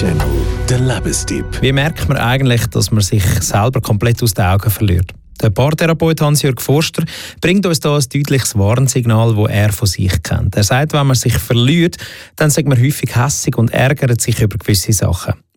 Channel, der Lebenstipp. Wie merkt man eigentlich, dass man sich selber komplett aus den Augen verliert? Der Paartherapeut Hans-Jörg Forster bringt uns hier ein deutliches Warnsignal, das er von sich kennt. Er sagt, wenn man sich verliert, dann sagt man häufig hässig und ärgert sich über gewisse Sachen.